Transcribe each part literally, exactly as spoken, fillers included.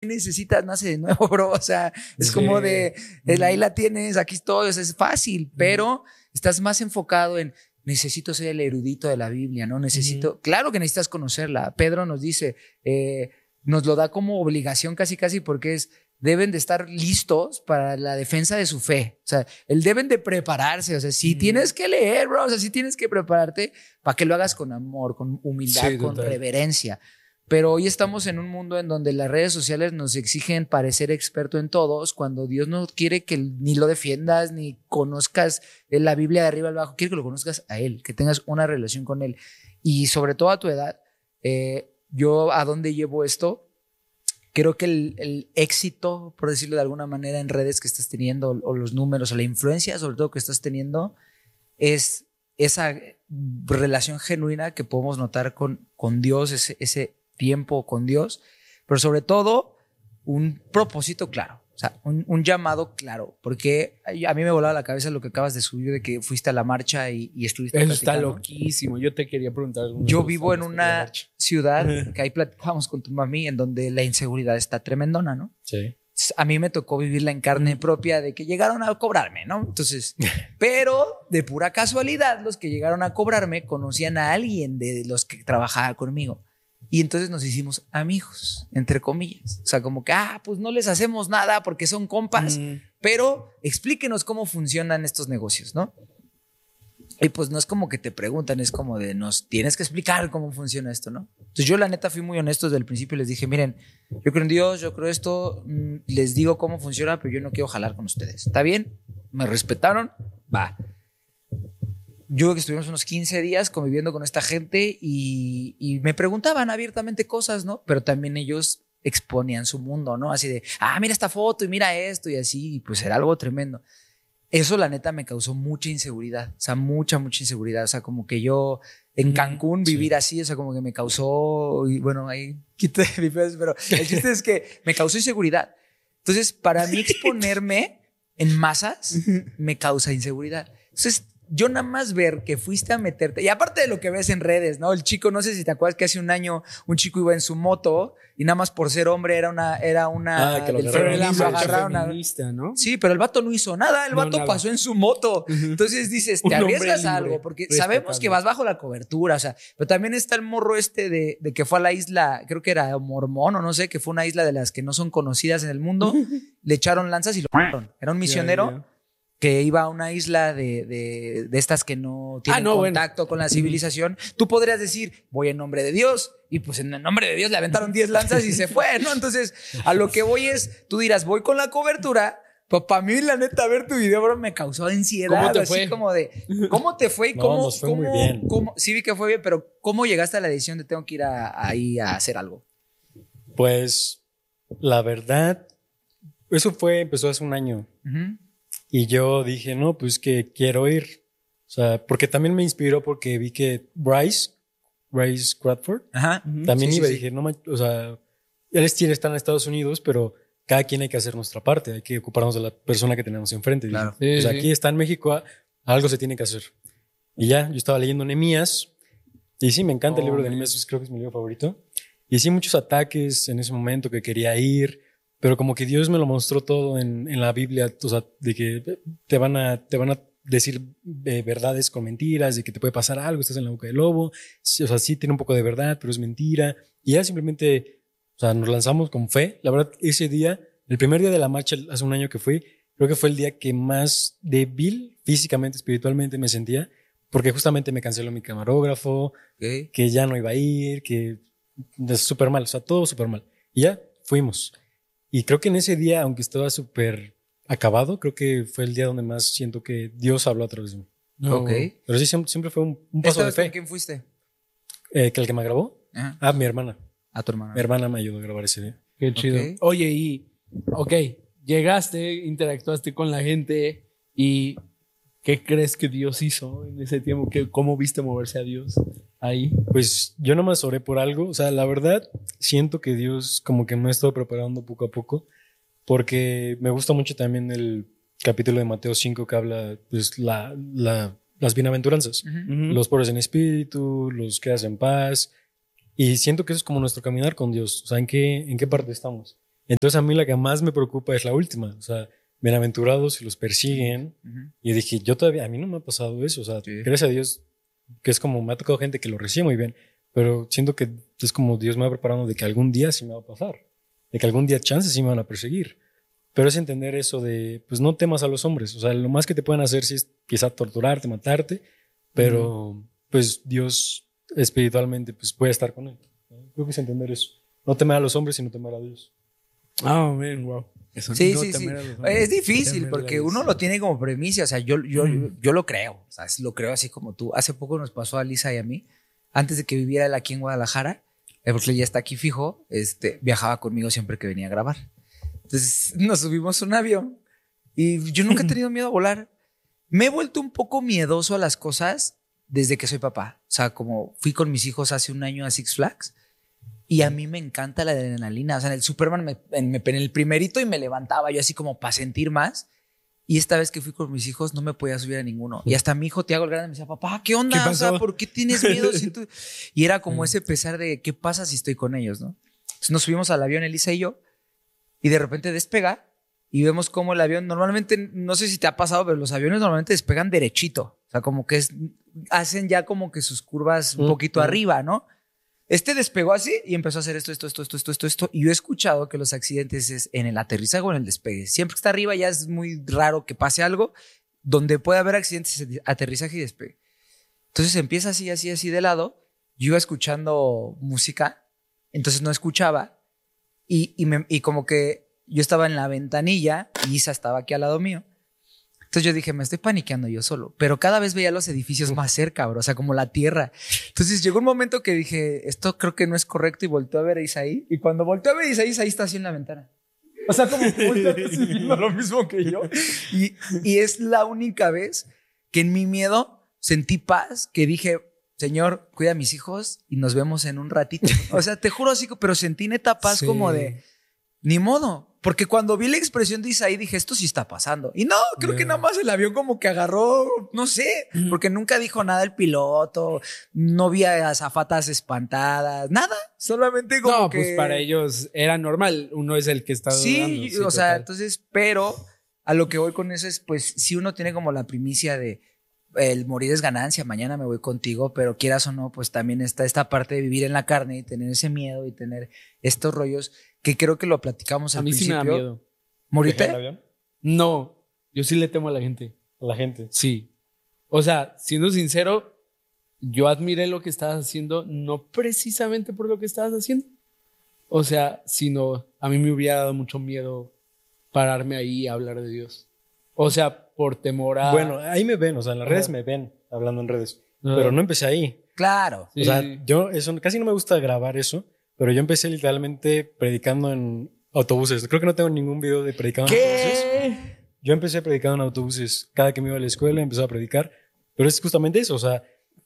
necesitas? Nace de nuevo, bro. O sea, es sí. como de, el, ahí la tienes, aquí estoy, o sea, es fácil, pero estás más enfocado en, necesito ser el erudito de la Biblia, ¿no? Necesito, uh-huh. claro que necesitas conocerla. Pedro nos dice, eh, nos lo da como obligación casi, casi, porque es, deben de estar listos para la defensa de su fe. O sea, el deben de prepararse. O sea, si mm. tienes que leer, bro, o sea, si tienes que prepararte para que lo hagas con amor, con humildad, sí, con total. reverencia. Pero hoy estamos en un mundo en donde las redes sociales nos exigen parecer experto en todos, cuando Dios no quiere que ni lo defiendas, ni conozcas la Biblia de arriba al abajo. Quiere que lo conozcas a Él, que tengas una relación con Él. Y sobre todo a tu edad, eh, yo a dónde llevo esto. Creo que el, el éxito, por decirlo de alguna manera, en redes que estás teniendo, o, o los números, o la influencia sobre todo que estás teniendo, es esa relación genuina que podemos notar con, con Dios, ese, ese tiempo con Dios, pero sobre todo un propósito claro, o sea, un, un llamado claro, porque a mí me volaba la cabeza lo que acabas de subir de que fuiste a la marcha y, y estuviste Eso platicando. Está loquísimo. Yo te quería preguntar. Yo vivo en una ciudad que ahí platicamos con tu mami, en donde la inseguridad está tremendona, ¿no? Sí. A mí me tocó vivirla en carne propia de que llegaron a cobrarme, ¿no? Entonces, pero de pura casualidad, los que llegaron a cobrarme conocían a alguien de los que trabajaba conmigo. Y entonces nos hicimos amigos, entre comillas. O sea, como que, ah, pues no les hacemos nada porque son compas, mm. pero explíquenos cómo funcionan estos negocios, ¿no? Y pues no es como que te preguntan, es como de, nos tienes que explicar cómo funciona esto, ¿no? Entonces yo la neta fui muy honesto desde el principio y les dije, miren, yo creo en Dios, yo creo esto, les digo cómo funciona, pero yo no quiero jalar con ustedes. ¿Está bien? ¿Me respetaron? Va. Yo creo que estuvimos unos quince días conviviendo con esta gente y, y me preguntaban abiertamente cosas, ¿no? Pero también ellos exponían su mundo, ¿no? Así de, ah, mira esta foto y mira esto y así, y pues era algo tremendo. Eso la neta me causó mucha inseguridad, o sea, mucha, mucha inseguridad. O sea, como que yo en Cancún vivir sí. así, o sea, como que me causó, y bueno, ahí quité mi pedo, pero el chiste es que me causó inseguridad. Entonces, para mí exponerme en masas me causa inseguridad. Entonces, yo nada más ver que fuiste a meterte, y aparte de lo que ves en redes, ¿no? El chico, no sé si te acuerdas que hace un año un chico iba en su moto y nada más por ser hombre era una, era una ah, que lo del feminismo, agarraron feminista, ¿no? Sí, pero el vato no hizo nada, el vato no, pasó en su moto. Uh-huh. Entonces dices, te arriesgas a algo, porque respetable. Sabemos que vas bajo la cobertura, o sea, pero también está el morro este de, de que fue a la isla, creo que era Mormón o no sé, que fue una isla de las que no son conocidas en el mundo, le echaron lanzas y lo mataron. Era un misionero. Yeah, yeah. que iba a una isla de, de, de estas que no tienen ah, no, contacto bueno. con la civilización. Tú podrías decir, voy en nombre de Dios, y pues en el nombre de Dios le aventaron diez lanzas y se fue, ¿no? Entonces, a lo que voy es, tú dirás, voy con la cobertura, pero para mí, la neta, ver tu video, bro, me causó ansiedad. ¿Cómo te así fue? Como de, ¿cómo te fue? Y no, cómo, nos fue cómo, muy bien. Cómo, sí vi que fue bien, pero ¿cómo llegaste a la decisión de tengo que ir a, ahí a hacer algo? Pues, la verdad, eso fue, empezó hace un año. Uh-huh. Y yo dije, no, pues que quiero ir. O sea, porque también me inspiró porque vi que Bryce, Bryce Crawford, Ajá, también sí, iba sí, y dije, sí. no, o sea, él tiene estar en Estados Unidos, pero cada quien hay que hacer nuestra parte. Hay que ocuparnos de la persona que tenemos enfrente. Claro. Dije, Sí, pues sí. aquí está en México, algo se tiene que hacer. Y ya, yo estaba leyendo Nehemías. Y sí, me encanta oh, el libro de Nehemías, creo que es mi libro favorito. Y sí, muchos ataques en ese momento que quería ir. Pero como que Dios me lo mostró todo en, en la Biblia, o sea, de que te van a, te van a decir eh, verdades con mentiras, de que te puede pasar algo, estás en la boca del lobo, sí, o sea, sí tiene un poco de verdad, pero es mentira. Y ya simplemente, o sea, nos lanzamos con fe. La verdad, ese día, el primer día de la marcha, hace un año que fui, creo que fue el día que más débil físicamente, espiritualmente me sentía, porque justamente me canceló mi camarógrafo, okay. que ya no iba a ir, que súper mal, o sea, todo súper mal. Y ya fuimos. Y creo que en ese día, aunque estaba súper acabado, creo que fue el día donde más siento que Dios habló a través de mí. No. Ok. Pero sí, siempre, siempre fue un, un paso de fe. ¿Con quién fuiste? Eh, ¿Que el que me grabó? Ajá. Ah, mi hermana. A tu hermana. Mi hermana me ayudó a grabar ese día. Qué chido. Okay. Oye, y, ok, llegaste, interactuaste con la gente y ¿qué crees que Dios hizo en ese tiempo? ¿Qué, ¿Cómo viste moverse a Dios ahí? Pues yo nomás oré por algo. O sea, la verdad, siento que Dios como que me ha estado preparando poco a poco, porque me gusta mucho también el capítulo de Mateo cinco que habla, pues, la, la, las bienaventuranzas. Uh-huh. Los pobres en espíritu, los que hacen paz. Y siento que eso es como nuestro caminar con Dios. O sea, ¿en qué, en qué parte estamos? Entonces a mí la que más me preocupa es la última. O sea, bienaventurados si los persiguen. Uh-huh. Y dije, yo todavía, a mí no me ha pasado eso. O sea, sí. Gracias a Dios, que es como, me ha tocado gente que lo recibe muy bien. Pero siento que es como Dios me va preparando de que algún día sí me va a pasar. De que algún día chances sí me van a perseguir. Pero es entender eso de, pues no temas a los hombres. O sea, lo más que te pueden hacer sí es quizá torturarte, matarte. Pero uh-huh. pues Dios espiritualmente pues puede estar con él. Creo que es entender eso. No temer a los hombres, sino temer a Dios. Ah, oh, man, wow. Eso sí, no sí, sí. Es difícil porque uno lo tiene como premisa. O sea, yo, yo, mm. yo lo creo. O sea, lo creo así como tú. Hace poco nos pasó a Lisa y a mí. Antes de que viviera él aquí en Guadalajara, porque él ya está aquí fijo, este, viajaba conmigo siempre que venía a grabar. Entonces nos subimos a un avión y yo nunca he tenido miedo a volar. Me he vuelto un poco miedoso a las cosas desde que soy papá. O sea, como fui con mis hijos hace un año a Six Flags y a mí me encanta la adrenalina. O sea, en el Superman me, en, en el primerito y me levantaba yo así como para sentir más. Y esta vez que fui con mis hijos no me podía subir a ninguno. Y hasta mi hijo Tiago el grande me decía, papá, ¿qué onda? ¿Qué o sea, ¿por qué tienes miedo? Si tú... Y era como ese pesar de ¿qué pasa si estoy con ellos? ¿No? Entonces nos subimos al avión, Elisa y yo, y de repente despega y vemos cómo el avión, normalmente, no sé si te ha pasado, pero los aviones normalmente despegan derechito. O sea, como que es, hacen ya como que sus curvas un poquito uh-huh. arriba, ¿no? Este despegó así y empezó a hacer esto, esto, esto, esto, esto, esto, esto. Y yo he escuchado que los accidentes es en el aterrizaje o en el despegue. Siempre que está arriba ya es muy raro que pase algo. Donde puede haber accidentes es aterrizaje y despegue. Entonces empieza así, así, así de lado. Yo iba escuchando música, entonces no escuchaba. Y, y, me, y como que yo estaba en la ventanilla y Isa estaba aquí al lado mío. Entonces yo dije, me estoy paniqueando yo solo. Pero cada vez veía los edificios más cerca, bro. O sea, como la tierra. Entonces llegó un momento que dije, esto creo que no es correcto. Y volteé a ver a Isaí. Y cuando volteé a ver a Isaí, Isaí está así en la ventana. O sea, como que volteé así viendo lo mismo que yo. Y, y es la única vez que en mi miedo sentí paz. Que dije, Señor, cuida a mis hijos y nos vemos en un ratito. O sea, te juro así, pero sentí neta paz sí. como de, ni modo. Porque cuando vi la expresión de Isaí dije, esto sí está pasando. Y no, creo yeah. que nada más el avión como que agarró, no sé, porque nunca dijo nada el piloto, no vi a azafatas espantadas, nada, solamente como no, que... No, pues para ellos era normal, uno es el que está sí, dudando. Sí, o sea, total. Entonces, pero a lo que voy con eso es, pues, si uno tiene como la primicia de el morir es ganancia, mañana me voy contigo, pero quieras o no, pues también está esta parte de vivir en la carne y tener ese miedo y tener estos rollos que creo que lo platicamos al a mí principio. Sí me da miedo. ¿Morirte? No, yo sí le temo a la gente. ¿A la gente? Sí. O sea, siendo sincero, yo admiré lo que estabas haciendo, no precisamente por lo que estabas haciendo. O sea, sino a mí me hubiera dado mucho miedo pararme ahí y hablar de Dios. O sea, por temor a... Bueno, ahí me ven, o sea, en las redes uh-huh. me ven hablando en redes, uh-huh. pero no empecé ahí. Claro. Sí. O sea, yo eso, casi no me gusta grabar eso, pero yo empecé literalmente predicando en autobuses. Creo que no tengo ningún video de predicando ¿Qué? en autobuses. Yo empecé predicando en autobuses. Cada que me iba a la escuela empezaba a predicar, pero es justamente eso, o sea,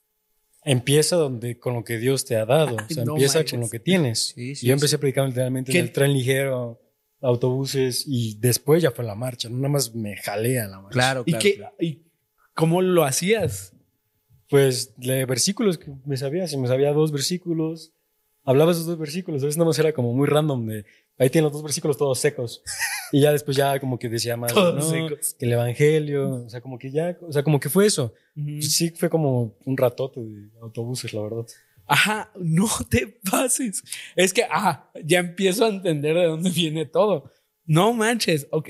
empieza donde, con lo que Dios te ha dado, o sea, no empieza manches. Con lo que tienes. Sí, sí, yo empecé sí. predicando literalmente ¿Qué? En el tren ligero, autobuses, y después ya fue la marcha, no nada más me jalé a la marcha. Claro, claro. ¿Y, qué, claro. ¿Y cómo lo hacías? Pues de versículos que me sabía, si me sabía dos versículos, hablaba esos dos versículos, a veces nada más era como muy random de, ahí tienen los dos versículos todos secos, y ya después ya como que decía más, todos no, secos. Que el evangelio, o sea, como que ya, o sea, como que fue eso. Uh-huh. Sí fue como un ratote de autobuses, la verdad. Ajá, no te pases. Es que, ah, ya empiezo a entender de dónde viene todo. No manches, ok.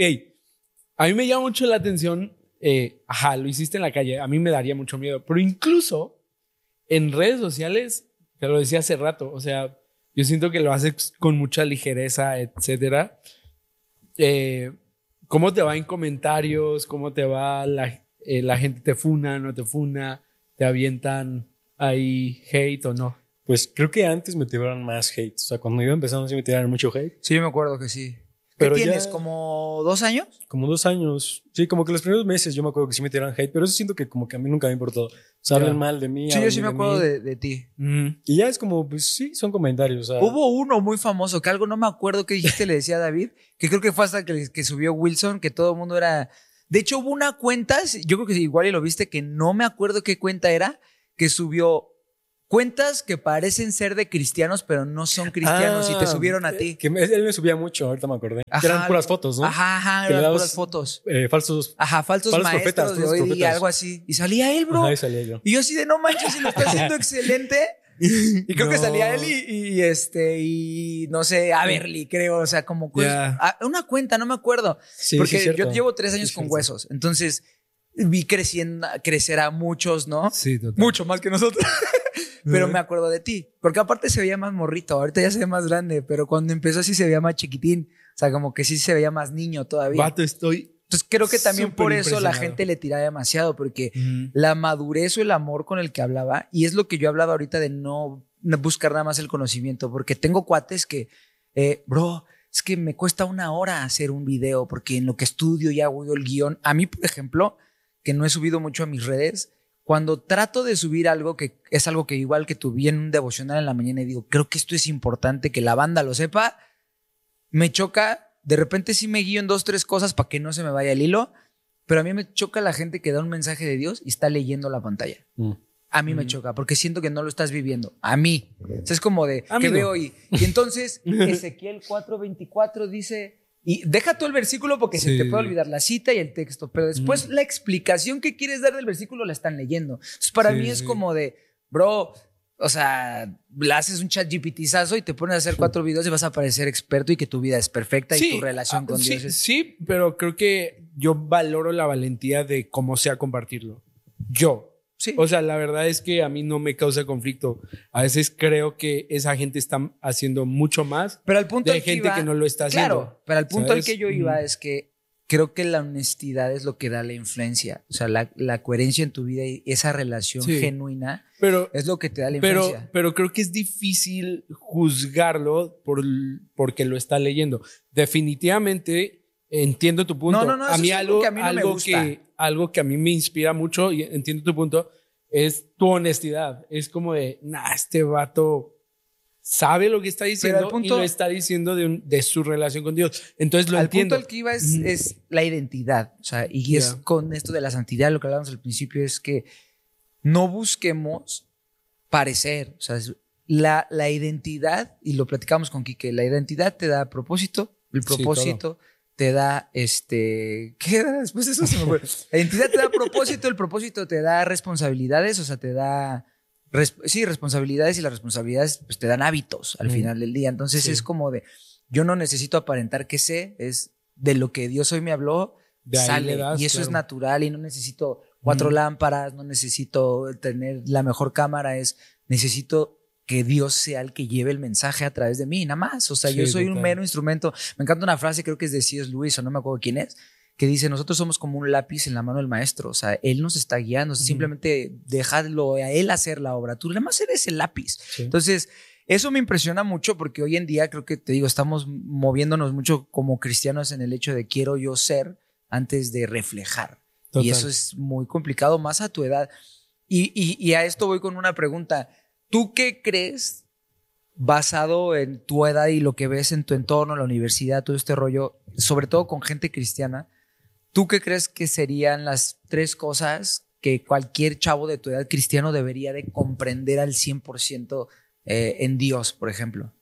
A mí me llama mucho la atención, eh, ajá, lo hiciste en la calle, a mí me daría mucho miedo, pero incluso en redes sociales, te lo decía hace rato, o sea, yo siento que lo haces con mucha ligereza, etcétera. Eh, ¿Cómo te va en comentarios? ¿Cómo te va la, eh, la gente te funa, no te funa? ¿Te avientan ahí hate o no? Pues creo que antes me tiraron más hate. O sea, cuando iba empezando sí me tiraron mucho hate. Sí, me acuerdo que sí. ¿Qué pero tienes? Ya, ¿como dos años? Como dos años. Sí, como que los primeros meses yo me acuerdo que sí me tiraron hate, pero eso siento que como que a mí nunca me importó. O sea, hablan mal de mí. Sí, yo sí me acuerdo de, de ti. Mm. Y ya es como, pues sí, son comentarios. O sea. Hubo uno muy famoso que algo no me acuerdo que dijiste, le decía a David, que creo que fue hasta que, que subió Wilson, que todo el mundo era... De hecho, hubo una cuenta, yo creo que igual y lo viste, que no me acuerdo qué cuenta era, que subió Cuentas que parecen ser de cristianos, pero no son cristianos Ah, y te subieron a ti. Que me- él me subía mucho, ahorita me acordé. Ajá, Eran puras fotos, ¿no? Ajá, ajá, Que le eran dabas, puras fotos. eh, falsos. Ajá, falsos, falsos maestros profetas, de falsos hoy día, profetas. algo así. Y salía él, bro. Ajá, ahí salía yo. Y yo así de, no manches, si lo está haciendo excelente. Y creo que No. salía él y, y, este, y no sé, Averly, creo. O sea, como cosas- Ya. ah, una cuenta, no me acuerdo. Sí, Porque sí, es cierto. yo llevo tres años Sí, con cierto. huesos. Entonces vi creciendo, crecer a muchos, ¿no? Sí, total. Mucho más que nosotros. Pero Ajá. me acuerdo de ti. Porque aparte se veía más morrito. Ahorita ya se ve más grande. Pero cuando empezó sí se veía más chiquitín. O sea, como que sí se veía más niño todavía. Vato, estoy... Entonces creo que también súper por eso la impresionado. gente le tira demasiado. Porque Ujú. la madurez o el amor con el que hablaba, y es lo que yo hablaba ahorita de no no buscar nada más el conocimiento, porque tengo cuates que, eh, bro, es que me cuesta una hora hacer un video, porque en lo que estudio y hago yo el guión, a mí, por ejemplo, que no he subido mucho a mis redes, cuando trato de subir algo que es algo que igual que tuve en un devocional en la mañana y digo, creo que esto es importante que la banda lo sepa, me choca, de repente sí me guío en dos, tres cosas para que no se me vaya el hilo, pero a mí me choca la gente que da un mensaje de Dios y está leyendo la pantalla. Mm. A mí me choca porque siento que no lo estás viviendo. A mí. O sea, es como de A mí que no. veo y, y entonces Ezequiel cuatro veinticuatro dice, y deja tú el versículo porque se Sí. te puede olvidar la cita y el texto, pero después la explicación que quieres dar del versículo la están leyendo. Entonces para Sí, mí es sí. como de, bro, o sea, le haces un chat GPTazo y te pones a hacer cuatro videos y vas a parecer experto y que tu vida es perfecta y tu relación ah, con sí, Dios es... Sí, pero creo que yo valoro la valentía de cómo sea compartirlo. Yo. Sí. O sea, la verdad es que a mí no me causa conflicto. A veces creo que esa gente está haciendo mucho más Pero al punto de al que gente iba- que no lo está haciendo. Claro, pero al punto ¿sabes? al que yo iba Mm. es que creo que la honestidad es lo que da la influencia. O sea, la, la coherencia en tu vida y esa relación Sí. genuina Pero, es lo que te da la pero, influencia. pero creo que es difícil juzgarlo por, porque lo está leyendo. Definitivamente entiendo tu punto. No, no, no, a eso mí es algo algo, que a mí no me algo gusta. que algo que a mí me inspira mucho y entiendo tu punto es tu honestidad. Es como de, nah, este vato sabe lo que está diciendo al punto- y lo está diciendo de, un- de su relación con Dios. Entonces lo Al entiendo. punto al que iba es, Ujú. es la identidad. O sea, y es Ya. con esto de la santidad, lo que hablábamos al principio, es que no busquemos parecer. O sea, es la, la identidad, y lo platicamos con Quique, la identidad te da propósito, el Sí, propósito te da este. ¿Qué era después de eso? Se me fue. La identidad te da propósito, el propósito te da responsabilidades, o sea, te da. res- sí, responsabilidades, y las responsabilidades pues, te dan hábitos al Mm. final del día. Entonces Sí. es como de. Yo no necesito aparentar que sé, es de lo que Dios hoy me habló, De ahí sale. le das, y eso es claro. natural, y no necesito cuatro Ujú. lámparas, no necesito tener la mejor cámara, es necesito que Dios sea el que lleve el mensaje a través de mí, nada más. O sea, Sí, yo soy un total. mero instrumento. Me encanta una frase, creo que es de C S. Lewis, o no me acuerdo quién es, que dice, nosotros somos como un lápiz en la mano del maestro. O sea, él nos está guiando, Ujú. simplemente dejadlo a él hacer la obra. Tú nada más eres el lápiz. Sí. Entonces, eso me impresiona mucho porque hoy en día creo que, te digo, estamos moviéndonos mucho como cristianos en el hecho de quiero yo ser antes de reflejar. Total. Y eso es muy complicado, más a tu edad. Y, y, y a esto voy con una pregunta. ¿Tú qué crees, basado en tu edad y lo que ves en tu entorno, la universidad, todo este rollo, sobre todo con gente cristiana, ¿tú qué crees que serían las tres cosas que cualquier chavo de tu edad cristiano debería de comprender al cien por ciento eh, en Dios, por ejemplo?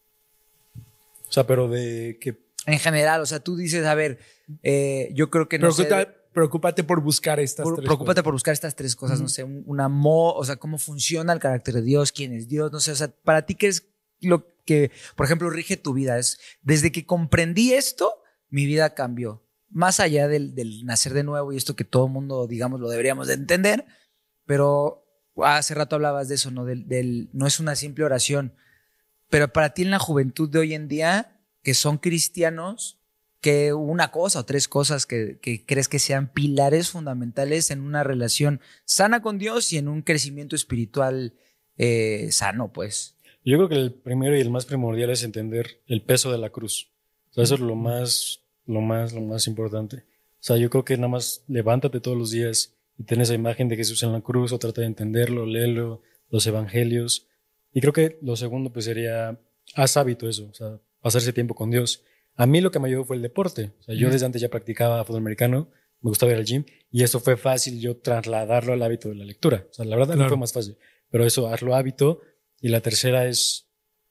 O sea, pero de que. En general, o sea, tú dices, a ver, eh, yo creo que no sé... Preocúpate, preocúpate por buscar estas Por- tres preocúpate cosas. por buscar estas tres cosas, Ujú. no sé, un, un amor, o sea, cómo funciona el carácter de Dios, quién es Dios, no sé, o sea, para ti, ¿qué es lo que, por ejemplo, rige tu vida? Es, desde que comprendí esto, mi vida cambió. Más allá del, del nacer de nuevo y esto que todo mundo, digamos, lo deberíamos de entender, pero hace rato hablabas de eso, ¿no? Del, del, no es una simple oración, pero para ti en la juventud de hoy en día, que son cristianos, que una cosa o tres cosas que, que crees que sean pilares fundamentales en una relación sana con Dios y en un crecimiento espiritual eh, sano, pues. Yo creo que el primero y el más primordial es entender el peso de la cruz. O sea, eso es lo más, lo más, lo más importante. O sea, yo creo que nada más levántate todos los días y ten esa imagen de Jesús en la cruz, o trata de entenderlo, léelo, los evangelios. Y creo que lo segundo pues sería, haz hábito eso, o sea, pasarse tiempo con Dios. A mí lo que me ayudó fue el deporte. O sea, yo desde antes ya practicaba fútbol americano, me gustaba ir al gym, y eso fue fácil yo trasladarlo al hábito de la lectura. O sea, la verdad no Claro. fue más fácil, pero eso, hazlo hábito. Y la tercera es,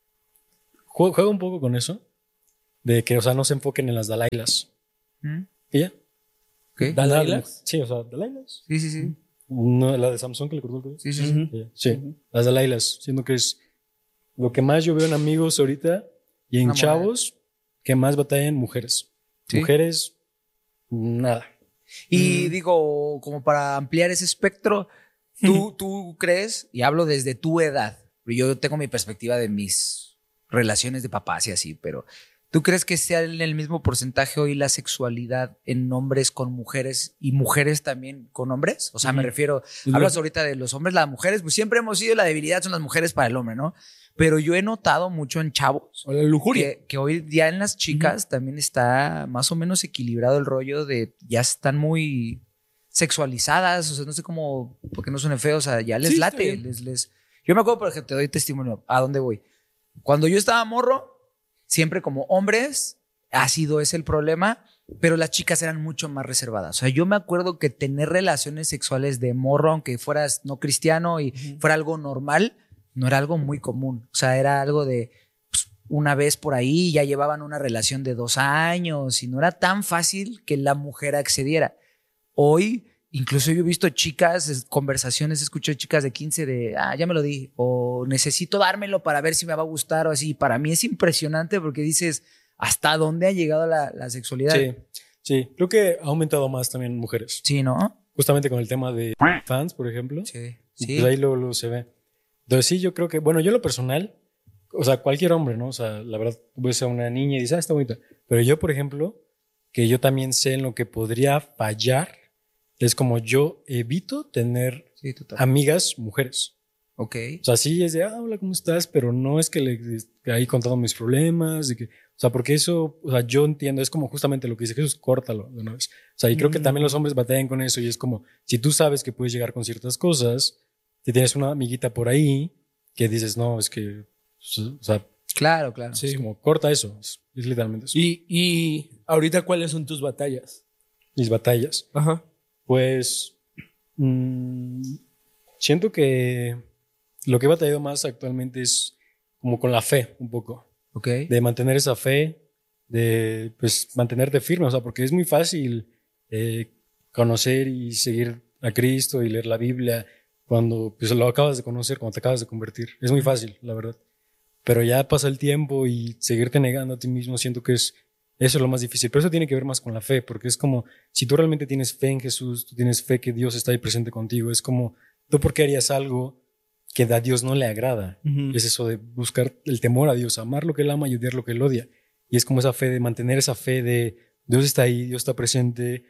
juega, juega un poco con eso, de que, o sea, no se enfoquen en las Dalailas. ¿Mm? ¿Y ya? ¿Qué? ¿Dalailas? Sí, o sea, Dalailas. Sí, sí, sí. No, la de Samsung que le cortó el cabello. Sí, sí, sí. Ujú. Sí, sí, Ujú. las Dalailas. Siento que es lo que más yo veo en amigos ahorita y en Una moneda. chavos que más batallan mujeres. Sí. Mujeres, nada. Y Mm. digo, como para ampliar ese espectro, ¿tú, tú crees, y hablo desde tu edad, yo tengo mi perspectiva de mis relaciones de papás y así, pero ¿tú crees que sea en el mismo porcentaje hoy la sexualidad en hombres con mujeres y mujeres también con hombres? O sea, me Ujú. refiero, Pues hablas lo- ahorita de los hombres, las mujeres, pues siempre hemos sido la debilidad, son las mujeres para el hombre, ¿no? Pero yo he notado mucho en chavos O la lujuria. que, que hoy ya en las chicas también está más o menos equilibrado el rollo de ya están muy sexualizadas, o sea, no sé cómo, porque no suene feo, o sea, ya les Sí, está late, bien. les, les... Yo me acuerdo, por ejemplo, te doy testimonio, ¿a dónde voy? Cuando yo estaba morro, siempre como hombres, ha sido ese el problema, pero las chicas eran mucho más reservadas. O sea, yo me acuerdo que tener relaciones sexuales de morro, aunque fueras no cristiano y Ujú. fuera algo normal, no era algo muy común. O sea, era algo de pues, una vez por ahí, ya llevaban una relación de dos años y no era tan fácil que la mujer accediera. Hoy, incluso yo he visto chicas, es- conversaciones, escucho chicas de quince de, ah, ya me lo di, o necesito dármelo para ver si me va a gustar o así. Para mí es impresionante porque dices, ¿hasta dónde ha llegado la, la sexualidad? Sí, sí. Creo que ha aumentado más también mujeres. Sí, ¿no? Justamente con el tema de fans, por ejemplo. Sí. Y Sí. pues ahí luego, luego se ve. Entonces sí, yo creo que, bueno, yo en lo personal, o sea, cualquier hombre, ¿no? O sea, la verdad, ves a una niña y dices, ah, está bonita. Pero yo, por ejemplo, que yo también sé en lo que podría fallar, es como yo evito tener Sí, total. amigas mujeres. Ok. O sea, sí es de, ah, hola, ¿cómo estás? Pero no es que le que ahí contando mis problemas, de que, o sea, porque eso, o sea, yo entiendo, es como justamente lo que dice Jesús, córtalo de una vez. O sea, y creo que también los hombres batallan con eso y es como, si tú sabes que puedes llegar con ciertas cosas, si tienes una amiguita por ahí que dices, no, es que, o sea, Claro, claro. Sí. es como, corta eso, es, es literalmente eso. Y, y ahorita, ¿cuáles son tus batallas? Mis batallas. Ajá. Pues, mm, siento que lo que he batallado más actualmente es como con la fe, un poco. Ok. De mantener esa fe, de pues mantenerte firme, o sea, porque es muy fácil eh, conocer y seguir a Cristo y leer la Biblia cuando pues lo acabas de conocer, cuando te acabas de convertir. Es muy fácil, la verdad. Pero ya pasa el tiempo y seguirte negando a ti mismo, siento que es eso es lo más difícil. Pero eso tiene que ver más con la fe, porque es como si tú realmente tienes fe en Jesús, tú tienes fe que Dios está ahí presente contigo, es como tú por qué harías algo que a Dios no le agrada. Ujú. Es eso de buscar el temor a Dios, amar lo que Él ama y odiar lo que Él odia. Y es como esa fe de mantener esa fe de Dios está ahí, Dios está presente,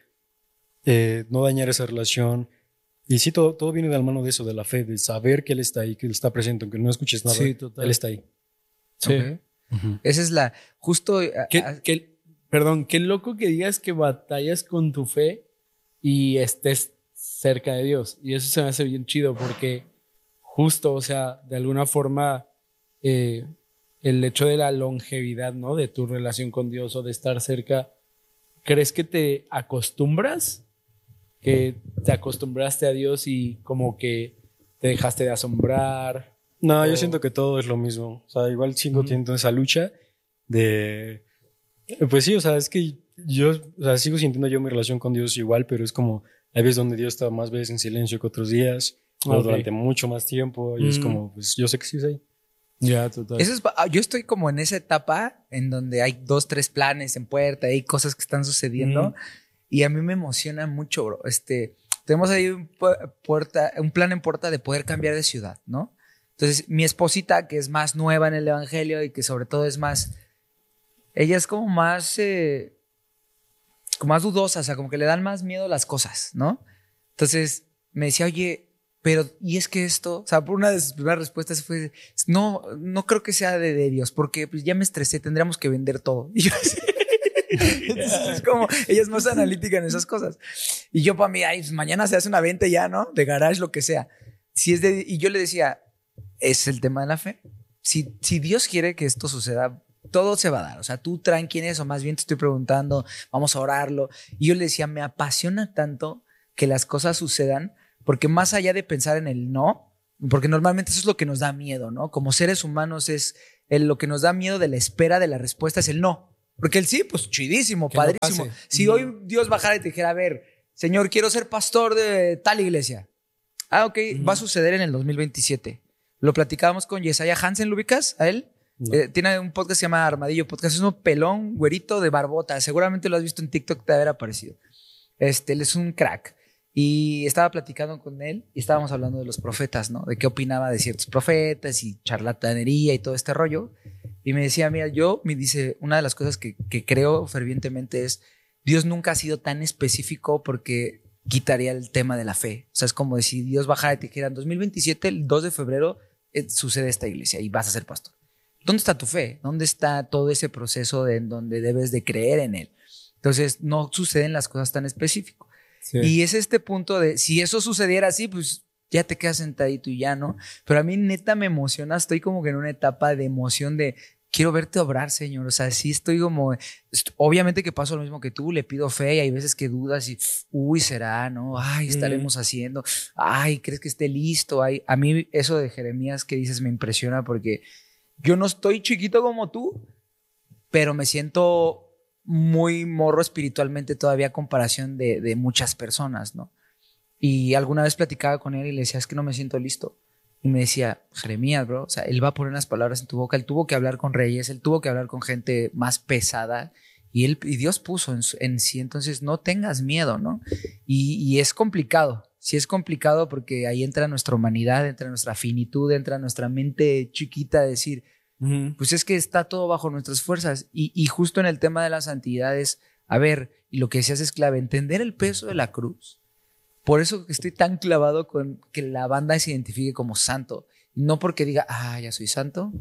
eh, no dañar esa relación. Y sí, todo, todo viene de la mano de eso, de la fe, de saber que Él está ahí, que Él está presente, aunque no escuches nada, Sí, total. Él está ahí. Sí. Ok. Esa es la, justo, a- ¿Qué, a- qué- perdón, qué loco que digas que batallas con tu fe y estés cerca de Dios. Y eso se me hace bien chido porque justo, o sea, de alguna forma, eh, el hecho de la longevidad, ¿no? De tu relación con Dios o de estar cerca, ¿crees que te acostumbras? Que te acostumbraste a Dios y como que te dejaste de asombrar. No, O- yo siento que todo es lo mismo. O sea, igual sigo Ujú. teniendo esa lucha de... Pues sí, o sea, es que yo, o sea, sigo sintiendo yo mi relación con Dios igual, pero es como, hay veces donde Dios está más veces en silencio que otros días, o Ok. durante mucho más tiempo, y es Mm. como, pues yo sé que sí es ahí. Ya, total. eso es, pa- yo estoy como en esa etapa en donde hay dos, tres planes en puerta, hay cosas que están sucediendo Ujú. y a mí me emociona mucho, bro. Este, tenemos ahí un, pu- puerta, un plan en puerta de poder cambiar de ciudad, ¿no? Entonces, mi esposita, que es más nueva en el evangelio y que sobre todo es más, ella es como más, eh, como más dudosa, o sea, como que le dan más miedo las cosas, ¿no? Entonces, me decía, oye, pero, ¿y es que esto? O sea, por una de sus primeras respuestas fue, no, no creo que sea de, de Dios, porque pues, ya me estresé, tendríamos que vender todo. Y yo así, entonces, es como, ella es más analítica en esas cosas. Y yo para mí, ay, pues, mañana se hace una venta ya, ¿no? De garage, lo que sea. Si es de, y yo le decía, es el tema de la fe. Si, si Dios quiere que esto suceda, todo se va a dar. O sea, tú tranqui en eso, más bien te estoy preguntando, vamos a orarlo. Y yo le decía, me apasiona tanto que las cosas sucedan, porque más allá de pensar en el no, Porque normalmente eso es lo que nos da miedo, ¿no? Como seres humanos es el, lo que nos da miedo de la espera de la respuesta es el no. Porque el sí, pues chidísimo, Que no padrísimo. pase. Si Mm. hoy Dios bajara y te dijera, a ver, Señor, quiero ser pastor de tal iglesia. Ah, ok, Mm. va a suceder en el dos mil veintisiete. Lo platicábamos con Yesaya Hansen, ¿lo ubicas a él? No. Eh, tiene un podcast que se llama Armadillo Podcast. Es un pelón, güerito de barbota. Seguramente lo has visto en TikTok, te haber aparecido. Este, él es un crack. Y estaba platicando con él y estábamos hablando de los profetas, ¿no? De qué opinaba de ciertos profetas y charlatanería y todo este rollo. Y me decía, mira, yo, me dice, una de las cosas que, que creo fervientemente es, Dios nunca ha sido tan específico porque quitaría el tema de la fe. O sea, es como si Dios bajara y te dijera, en dos mil veintisiete, el dos de febrero, eh, sucede esta iglesia y vas a ser pastor. ¿Dónde está tu fe? ¿Dónde está todo ese proceso de en donde debes de creer en él? Entonces, no suceden las cosas tan específicas. Sí. Y es este punto de, si eso sucediera así, pues ya te quedas sentadito y ya, ¿no? Pero a mí neta me emociona, estoy como que en una etapa de emoción de, quiero verte obrar, Señor. O sea, sí estoy como, est- obviamente que paso lo mismo que tú, le pido fe y hay veces que dudas y, uy, será, ¿no? Ay, estaremos haciendo, ay, ¿crees que esté listo? Ay, a mí eso de Jeremías que dices me impresiona porque yo no estoy chiquito como tú, pero me siento muy morro espiritualmente todavía a comparación de, de muchas personas, ¿no? Y alguna vez platicaba con él y le decía, es que no me siento listo. Y me decía, Jeremías, bro, o sea, él va a poner las palabras en tu boca, él tuvo que hablar con reyes, él tuvo que hablar con gente más pesada y, él, y Dios puso en, su- en sí, entonces no tengas miedo, ¿no? Y, y es complicado, sí es complicado porque ahí entra nuestra humanidad, entra nuestra finitud, entra nuestra mente chiquita a decir, Ujú. pues es que está todo bajo nuestras fuerzas. Y, y justo en el tema de la santidad es, a ver, y lo que decías es clave, entender el peso de la cruz. Por eso estoy tan clavado con que la banda se identifique como santo. No porque diga, ah, ya soy santo,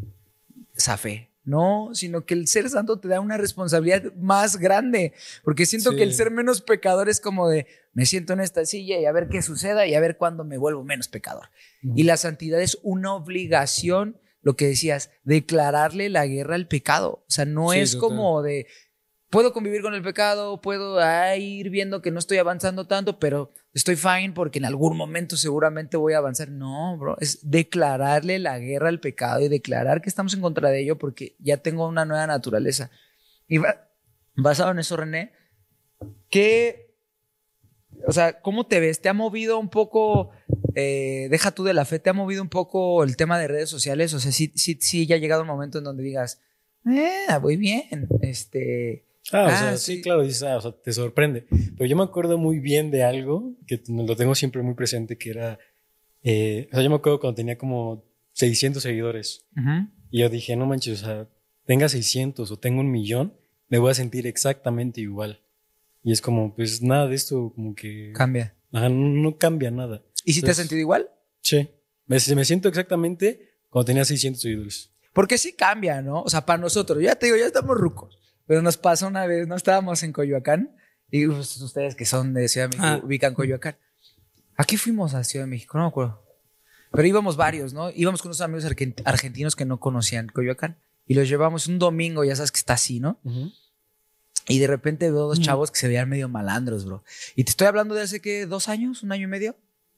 zafé. No, sino que el ser santo te da una responsabilidad más grande. Porque siento Sí. que el ser menos pecador es como de, me siento en esta silla y a ver qué suceda y a ver cuándo me vuelvo menos pecador. Y la santidad es una obligación, lo que decías, declararle la guerra al pecado. O sea, no Sí, es total. como de, puedo convivir con el pecado, puedo ah, ir viendo que no estoy avanzando tanto, pero estoy fine porque en algún momento seguramente voy a avanzar. No, bro, es declararle la guerra al pecado y declarar que estamos en contra de ello porque ya tengo una nueva naturaleza. Y ba- basado en eso, René, ¿qué, o sea, cómo te ves? ¿Te ha movido un poco, eh, deja tú de la fe, te ha movido un poco el tema de redes sociales? O sea, sí, sí, sí ya ha llegado un momento en donde digas, eh, voy bien, este... Ah, o Ah, sea, sí. sí, claro, dices, ah, o sea, te sorprende. Pero yo me acuerdo muy bien de algo que t- lo tengo siempre muy presente, que era, eh, o sea, yo me acuerdo cuando tenía como seiscientos seguidores Ujú. y yo dije, no manches, o sea, tenga seiscientos o tengo un millón, me voy a sentir exactamente igual. Y es como, pues nada de esto como que Cambia. ajá, no, no cambia nada. ¿Y si te has Entonces, sentido igual? Sí, me, me siento exactamente cuando tenía seiscientos seguidores. Porque sí cambia, ¿no? O sea, para nosotros, ya te digo, ya estamos rucos. Pero nos pasó una vez, no estábamos en Coyoacán. Y pues, ustedes que son de Ciudad de México Ah. ubican Coyoacán. Aquí fuimos a Ciudad de México, no me acuerdo. Pero íbamos varios, ¿no? Íbamos con unos amigos argent- argentinos que no conocían Coyoacán. Y los llevamos un domingo, ya sabes que está así, ¿no? Ujú. Y de repente veo dos Mm. chavos que se veían medio malandros, bro. Y te estoy hablando de hace, ¿qué? ¿Dos años? ¿Un año y medio?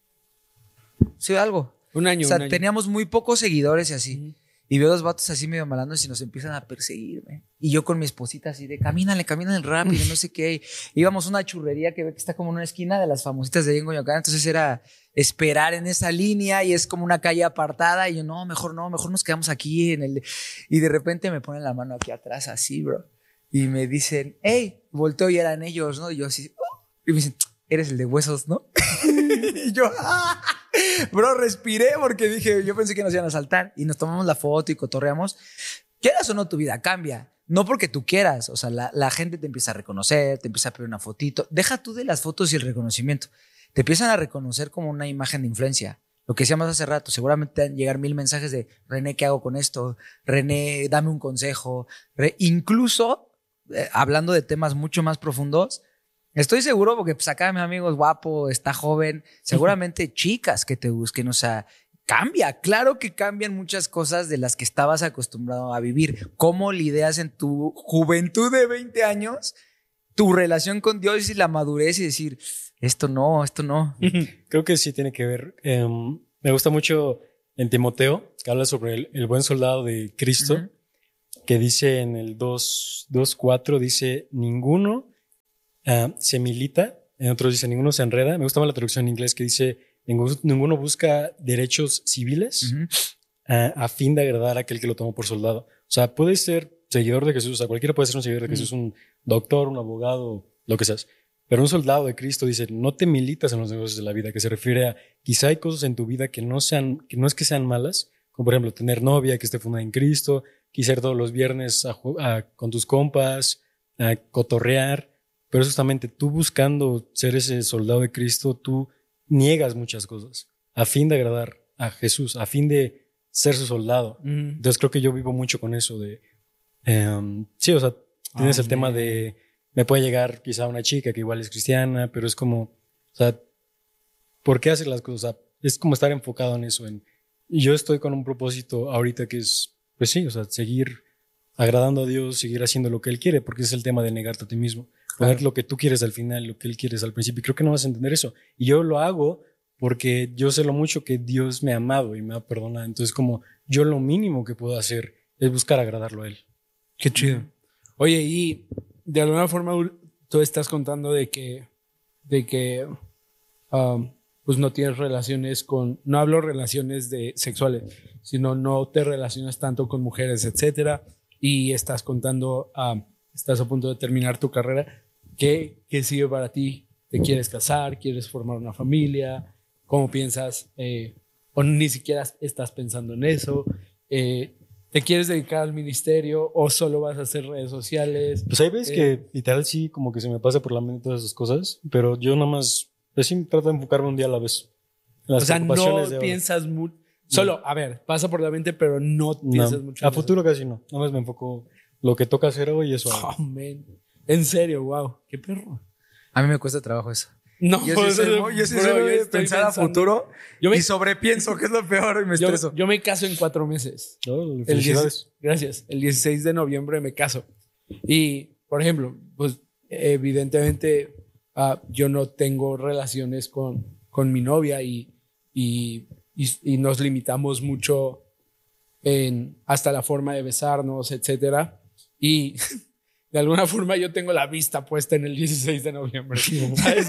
Sí, algo. Un año, O sea, un año. teníamos muy pocos seguidores y así. Ujú. Y veo dos vatos así medio malandros y nos empiezan a perseguir, güey. Y yo con mi esposita así de, camínale, camínale rápido, no sé qué. Íbamos a una churrería que ve que está como en una esquina de las famositas de ahí en Coyoacán. Entonces era esperar en esa línea y es como una calle apartada. Y yo, no, mejor no, mejor nos quedamos aquí en el... Y de repente me ponen la mano aquí atrás así, bro. Y me dicen, hey, volteo y eran ellos, ¿no? Y yo así, oh. Y me dicen, eres el de huesos, ¿no? Y yo, ¡ah! Bro, respiré porque dije, yo pensé que nos iban a saltar y nos tomamos la foto y cotorreamos. Quieras o no, tu vida cambia. No porque tú quieras. O sea, la, la gente te empieza a reconocer, te empieza a pedir una fotito. Deja tú de las fotos y el reconocimiento. Te empiezan a reconocer como una imagen de influencia. Lo que decíamos hace rato, seguramente te van a llegar mil mensajes de René, ¿qué hago con esto? René, dame un consejo. Re- incluso, eh, hablando de temas mucho más profundos, estoy seguro porque pues acá mi amigo es guapo, está joven, seguramente chicas que te busquen, o sea, cambia, claro que cambian muchas cosas de las que estabas acostumbrado a vivir. ¿Cómo lidias en tu juventud de veinte años tu relación con Dios y la madurez y decir, esto no, esto no? Creo que sí tiene que ver. em, me gusta mucho en Timoteo, que habla sobre el, el buen soldado de Cristo, uh-huh. que dice en el dos cuatro, dice, ninguno uh, se milita, en otros dice, ninguno se enreda. Me gusta más la traducción en inglés que dice, ninguno, ninguno busca derechos civiles uh-huh. uh, a fin de agradar a aquel que lo tomó por soldado. O sea, puedes ser seguidor de Jesús, o sea, cualquiera puede ser un seguidor de Jesús, uh-huh. un doctor, un abogado, lo que seas. Pero un soldado de Cristo dice, no te militas en los negocios de la vida, que se refiere a, quizá hay cosas en tu vida que no sean, que no es que sean malas, como por ejemplo tener novia que esté fundada en Cristo, quizá ir todos los viernes a, a, con tus compas, a cotorrear, pero justamente tú buscando ser ese soldado de Cristo, tú niegas muchas cosas a fin de agradar a Jesús, a fin de ser su soldado. Mm. Entonces creo que yo vivo mucho con eso de, um, sí, o sea, tienes oh, el man. tema de, me puede llegar quizá una chica que igual es cristiana, pero es como, o sea, ¿por qué hacer las cosas? O sea, es como estar enfocado en eso. En, y yo estoy con un propósito ahorita que es, pues sí, o sea, seguir agradando a Dios, seguir haciendo lo que Él quiere, porque es el tema de negarte a ti mismo. Poner claro. lo que tú quieres al final, lo que Él quiere al principio. Y creo que no vas a entender eso. Y yo lo hago porque yo sé lo mucho que Dios me ha amado y me ha perdonado. Entonces, como yo lo mínimo que puedo hacer es buscar agradarlo a Él. Qué chido. Oye, y de alguna forma tú estás contando de que, de que um, pues no tienes relaciones con, no hablo relaciones de sexuales, sino no te relacionas tanto con mujeres, etcétera, y estás contando, um, estás a punto de terminar tu carrera. ¿Qué, qué sigue para ti? ¿Te quieres casar? ¿Quieres formar una familia? ¿Cómo piensas? Eh, ¿O ni siquiera estás pensando en eso? Eh, ¿Te quieres dedicar al ministerio o solo vas a hacer redes sociales? Pues hay veces eh, que literal sí como que se me pasa por la mente todas esas cosas, pero yo nada más, pues sí trato de enfocarme un día a la vez. Las o sea, no piensas mucho. Solo, a ver, pasa por la mente, pero no piensas no, mucho. A futuro casi no. Nada más me enfoco lo que toca hacer hoy y eso. Oh, man. En serio, wow. Qué perro. A mí me cuesta trabajo eso. No, yo sí soy, yo, yo sí soy bro, yo pensar a futuro yo me, y sobrepienso, que es lo peor, y me estreso. Yo, yo me caso en cuatro meses. Oh, el diez, gracias. El dieciséis de noviembre me caso. Y, por ejemplo, pues evidentemente uh, yo no tengo relaciones con, con mi novia y, y, y, y nos limitamos mucho en hasta la forma de besarnos, etcétera. Y de alguna forma yo tengo la vista puesta en el dieciséis de noviembre. ¿Sabes?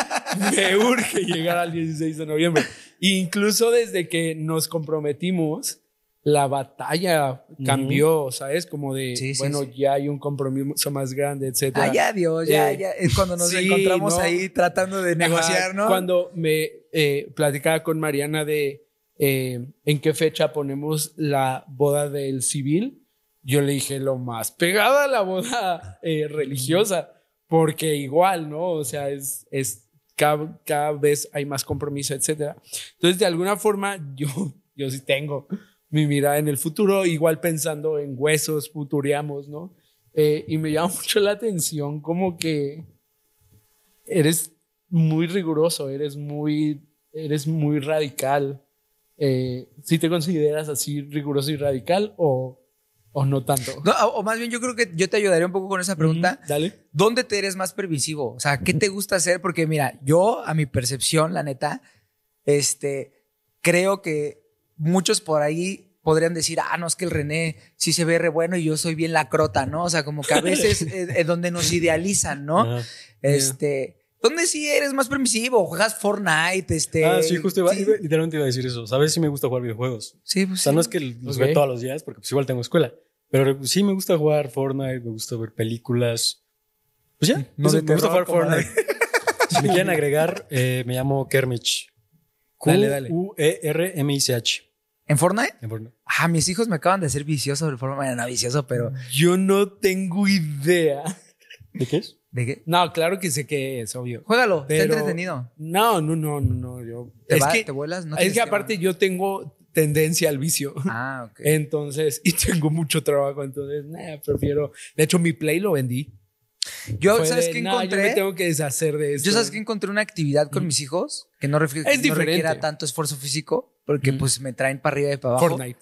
Me urge llegar al dieciséis de noviembre. E incluso desde que nos comprometimos, la batalla cambió, uh-huh. ¿sabes? Como de, sí, bueno, sí, sí. ya hay un compromiso más grande, etcétera. Ah, ya, Dios, ya, eh, ya. Es cuando nos sí, encontramos ¿no? ahí tratando de negociar, Ajá, ¿no? Cuando me eh, platicaba con Mariana de eh, en qué fecha ponemos la boda del civil, yo le dije lo más pegada a la boda eh, religiosa, porque igual, ¿no? O sea, es, es cada, cada vez hay más compromiso, etcétera. Entonces, de alguna forma, yo, yo sí tengo mi mirada en el futuro, igual pensando en huesos, futureamos, ¿no? Eh, y me llama mucho la atención como que eres muy riguroso, eres muy, eres muy radical. Eh, ¿sí te consideras así riguroso y radical o... ¿O no tanto? No, o más bien yo creo que yo te ayudaría un poco con esa pregunta. Mm, dale. ¿Dónde te eres más permisivo? O sea, ¿qué te gusta hacer? Porque mira, yo a mi percepción, la neta, este, creo que muchos por ahí podrían decir, ah, no, es que el René sí se ve re bueno y yo soy bien la crota, ¿no? O sea, como que a veces es, es donde nos idealizan, ¿no? Uh-huh. Este... Yeah. ¿Dónde sí eres más permisivo? ¿Juegas Fortnite? Este... Ah, sí, justo iba, sí. Iba, literalmente iba a decir eso. ¿Sabes? Sí me gusta jugar videojuegos. Sí, pues O sea, sí. no es que los okay. veo todos los días, porque pues igual tengo escuela. Pero sí me gusta jugar Fortnite, me gusta ver películas. Pues ya, no eso, me gusta jugar Fortnite. Si me quieren agregar, eh, me llamo Kermich. Dale, dale. Q U E R M I C H. ¿En Fortnite? En Fortnite. Ah, mis hijos me acaban de hacer vicioso de Fortnite. No, vicioso, pero... Yo no tengo idea. ¿De qué es? ¿De qué? No, claro que sé que es, obvio. Juégalo, pero... está entretenido. No, no, no, no, no. Yo... ¿Te, es va, que, ¿Te vuelas? No es que aparte yo tengo tendencia al vicio. Ah, ok. Entonces, y tengo mucho trabajo, entonces, nah, prefiero... De hecho, mi Play lo vendí. Yo, Fue ¿sabes de, qué nah, encontré? Yo me tengo que deshacer de esto. Yo, ¿sabes qué encontré? Una actividad con mm. mis hijos que no, ref- es no requiera tanto esfuerzo físico porque, mm. pues, me traen para arriba y para abajo. Fortnite.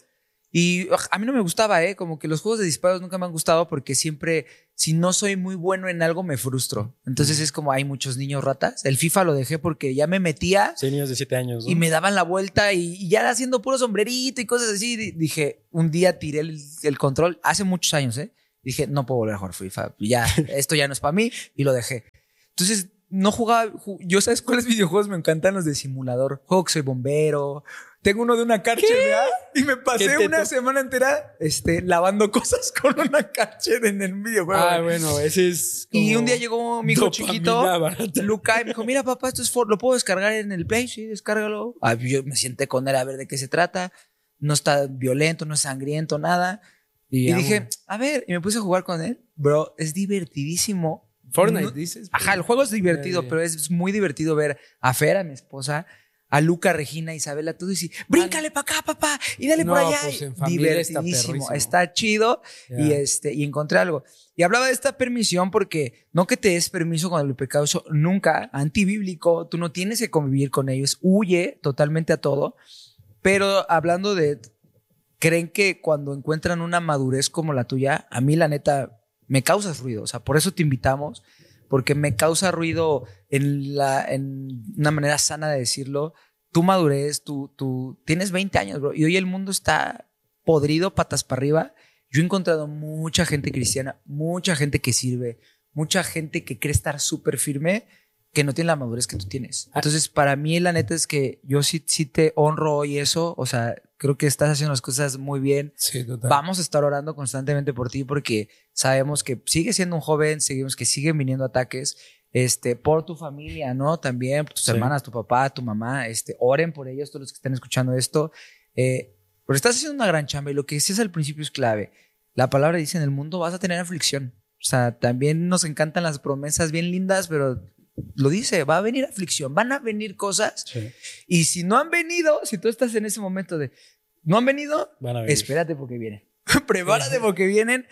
Y a mí no me gustaba, ¿eh? Como que los juegos de disparos nunca me han gustado porque siempre, si no soy muy bueno en algo, me frustro. Entonces es como hay muchos niños ratas. El FIFA lo dejé porque ya me metía. Sí, niños de siete años, ¿no? Y me daban la vuelta y, y ya haciendo puro sombrerito y cosas así. Dije, un día tiré el, el control, hace muchos años, ¿eh? Dije, no puedo volver a jugar FIFA. Ya, esto ya no es para mí y lo dejé. Entonces, no jugaba. Yo, ¿sabes cuáles videojuegos me encantan? Los de simulador. Juego que soy bombero. Tengo uno de una Karcher, ¿verdad? Y me pasé una semana entera este, lavando cosas con una Karcher en el videojuego. Ah, bueno, ese es. Como y un día llegó mi hijo chiquito, Luca, y me dijo: mira, papá, esto es for, ¿lo puedo descargar en el Play? Sí, descárgalo. Ah, yo me senté con él a ver de qué se trata. No está violento, no es sangriento, nada. Y, y dije, a ver, y me puse a jugar con él. Bro, es divertidísimo. Fortnite, no, dices. Ajá, el juego es divertido, yeah, yeah. pero es muy divertido ver a Fer, a mi esposa, a Luca, Regina, Isabela, tú dices, bríncale para acá, papá, y dale no, por allá. Pues en divertidísimo, está, está chido yeah. y, este, y encontré algo. Y hablaba de esta permisión porque no que te des permiso con el pecado, eso nunca, antibíblico, tú no tienes que convivir con ellos, huye totalmente a todo. Pero hablando de, ¿creen que cuando encuentran una madurez como la tuya, a mí la neta me causa ruido? O sea, por eso te invitamos. Porque me causa ruido en, la, en una manera sana de decirlo. Tu madurez, tú, tú tienes veinte años, bro. Y hoy el mundo está podrido, patas para arriba. Yo he encontrado mucha gente cristiana, mucha gente que sirve, mucha gente que cree estar súper firme, que no tiene la madurez que tú tienes. Entonces, para mí, la neta es que yo sí, sí te honro hoy eso. O sea, creo que estás haciendo las cosas muy bien. Sí, total. Vamos a estar orando constantemente por ti porque sabemos que sigues siendo un joven, seguimos que siguen viniendo ataques, este, por tu familia, ¿no? También, por tus sí. hermanas, tu papá, tu mamá, este, oren por ellos, todos los que estén escuchando esto. Eh, pero estás haciendo una gran chamba y lo que decías al principio es clave. La palabra dice, en el mundo vas a tener aflicción. O sea, también nos encantan las promesas bien lindas, pero lo dice, va a venir aflicción, van a venir cosas. Sí. Y si no han venido, si tú estás en ese momento de no han venido, espérate porque vienen. Prepárate porque vienen.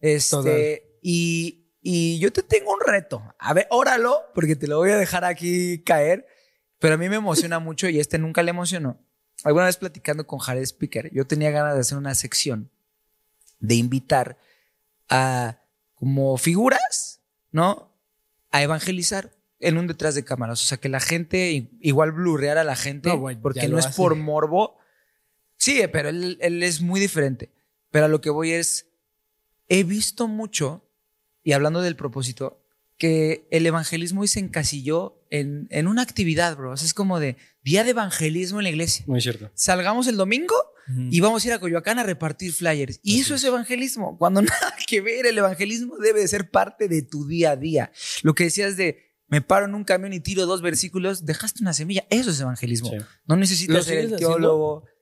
Este, y, y yo te tengo un reto. A ver, óralo, porque te lo voy a dejar aquí caer. Pero a mí me emociona mucho y este nunca le emocionó. Alguna vez platicando con Jared Speaker, yo tenía ganas de hacer una sección de invitar a como figuras, ¿no? A evangelizar en un detrás de cámaras. O sea, que la gente, igual blurrear a la gente, no, bueno, porque no es hace. por morbo. Sí, pero él, él es muy diferente. Pero a lo que voy es, he visto mucho, y hablando del propósito, que el evangelismo hoy se encasilló en, en una actividad, bro. O sea, es como de día de evangelismo en la iglesia. Muy cierto. Salgamos el domingo uh-huh. y vamos a ir a Coyoacán a repartir flyers. Y Así eso es. es evangelismo. Cuando nada que ver, el evangelismo debe de ser parte de tu día a día. Lo que decías de me paro en un camión y tiro dos versículos, dejaste una semilla. Eso es evangelismo. Sí. No necesitas ser el teólogo. Haciendo?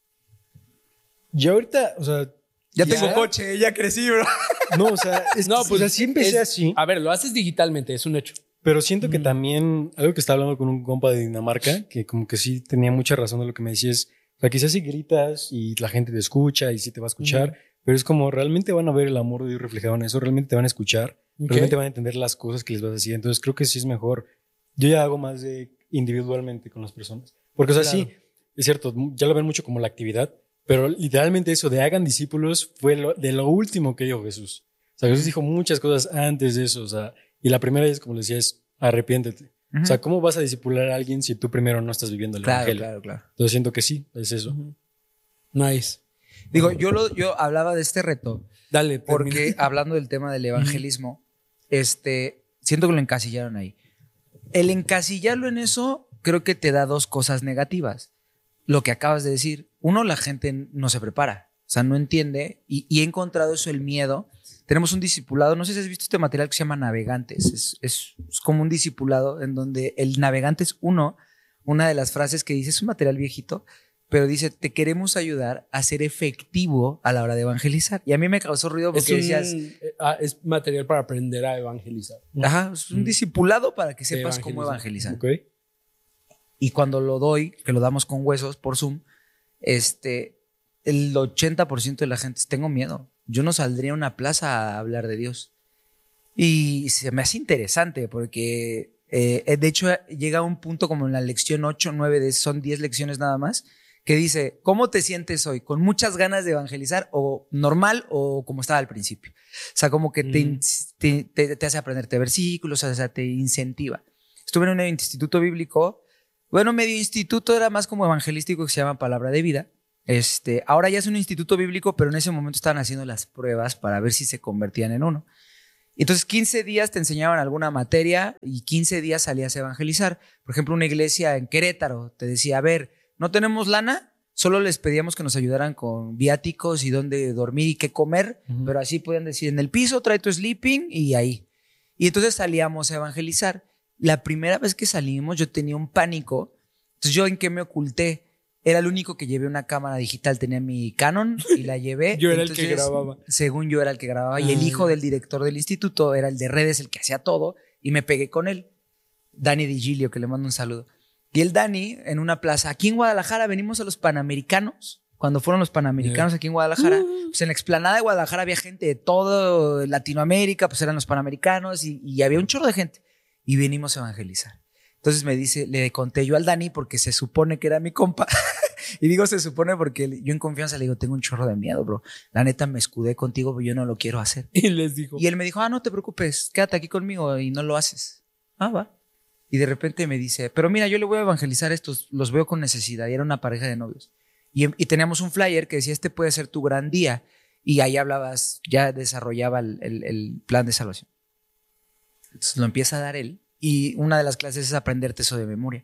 Yo ahorita, o sea... Ya, ya tengo coche, ya crecí, bro. No, o sea, es, no, pues así empecé es, así. A ver, lo haces digitalmente, es un hecho. Pero siento mm. que también, algo que estaba hablando con un compa de Dinamarca, que como que sí tenía mucha razón de lo que me decías. O sea, quizás si gritas y la gente te escucha y sí te va a escuchar, mm. pero es como realmente van a ver el amor de Dios reflejado en eso, realmente te van a escuchar, okay. realmente van a entender las cosas que les vas a decir. Entonces creo que sí es mejor. Yo ya hago más de individualmente con las personas. Porque, o sea, claro. sí, es cierto, ya lo ven mucho como la actividad. Pero literalmente eso de hagan discípulos fue lo, de lo último que dijo Jesús. O sea, Jesús dijo muchas cosas antes de eso. O sea, y la primera es, como le decía, es arrepiéntete. Uh-huh. O sea, ¿cómo vas a discipular a alguien si tú primero no estás viviendo el claro, evangelio? Claro, claro. Entonces siento que sí, es eso. Uh-huh. Nice. Digo, yo, lo, yo hablaba de este reto. Dale. Porque termina. hablando del tema del evangelismo, uh-huh. este, siento que lo encasillaron ahí. El encasillarlo en eso creo que te da dos cosas negativas. Lo que acabas de decir. Uno, la gente no se prepara, o sea, no entiende y, y he encontrado eso, el miedo. Tenemos un discipulado, no sé si has visto este material que se llama Navegantes, es, es, es como un discipulado en donde el navegante es uno, una de las frases que dice, es un material viejito, pero dice, te queremos ayudar a ser efectivo a la hora de evangelizar. Y a mí me causó ruido porque es un, decías... Ah, es material para aprender a evangelizar. Ajá, es un mm. discipulado para que sepas evangelizar. Cómo evangelizar. Okay. Y cuando lo doy, que lo damos con huesos por Zoom, Este, el ochenta por ciento de la gente, tengo miedo. Yo no saldría a una plaza a hablar de Dios. Y se me hace interesante porque, eh, de hecho, llega a un punto como en la lección ocho, nueve, de, son diez lecciones nada más, que dice, ¿cómo te sientes hoy? ¿Con muchas ganas de evangelizar o normal o como estaba al principio? O sea, como que te, Mm. te, te, te hace aprenderte versículos, o sea, te incentiva. Estuve en un instituto bíblico, bueno, medio instituto, era más como evangelístico, que se llama Palabra de Vida. Este, ahora ya es un instituto bíblico, pero en ese momento estaban haciendo las pruebas para ver si se convertían en uno. Entonces, quince días te enseñaban alguna materia y quince días salías a evangelizar. Por ejemplo, una iglesia en Querétaro te decía, a ver, no tenemos lana, solo les pedíamos que nos ayudaran con viáticos y dónde dormir y qué comer, Ujú. pero así podían decir, en el piso trae tu sleeping y ahí. Y entonces salíamos a evangelizar. La primera vez que salimos yo tenía un pánico. Entonces, ¿yo en qué me oculté? Era el único que llevé una cámara digital, tenía mi Canon y la llevé. Yo era el Entonces, que grababa. según yo era el que grababa. Y el Ah, hijo ya. del director del instituto era el de redes, el que hacía todo. Y me pegué con él. Dani Di Gilio, que le mando un saludo. Y el Dani, en una plaza, aquí en Guadalajara, venimos a los Panamericanos. Cuando fueron los Panamericanos Yeah. aquí en Guadalajara, Uh. pues en la explanada de Guadalajara había gente de todo Latinoamérica, pues eran los Panamericanos y, y había un chorro de gente. Y venimos a evangelizar. Entonces me dice, le conté yo al Dani porque se supone que era mi compa. Y digo se supone porque yo en confianza le digo, tengo un chorro de miedo, bro. La neta me escudé contigo, pero yo no lo quiero hacer. Y les dijo. Y él me dijo, ah, no te preocupes, quédate aquí conmigo y no lo haces. Ah, va. Y de repente me dice, pero mira, yo le voy a evangelizar a estos, los veo con necesidad. Y era una pareja de novios. Y, y teníamos un flyer que decía, este puede ser tu gran día. Y ahí hablabas, ya desarrollaba el, el, el plan de salvación. Entonces lo empieza a dar él. Y una de las clases es aprenderte eso de memoria.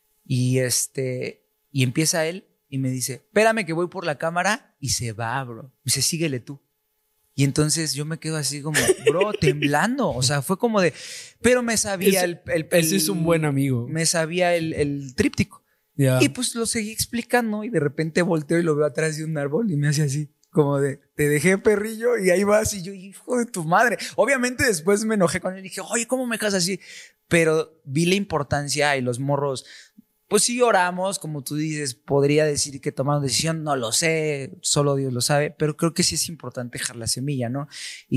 Y, este, y empieza él y me dice, espérame que voy por la cámara. Y se va, bro. Me dice, síguele tú. Y entonces yo me quedo así como, bro, temblando. O sea, fue como de, pero me sabía Ese- el, el, el- Ese es un buen amigo. Me sabía el, el tríptico. Ya. Y pues lo seguí explicando y de repente volteo y lo veo atrás de un árbol y me hace así, como de, te dejé perrillo y ahí vas. Y yo, hijo de tu madre. Obviamente después me enojé con él y dije, oye, ¿cómo me casas así? Pero vi la importancia y los morros, pues sí oramos, como tú dices, podría decir que tomaron decisión, no lo sé, solo Dios lo sabe, pero creo que sí es importante dejar la semilla, ¿no?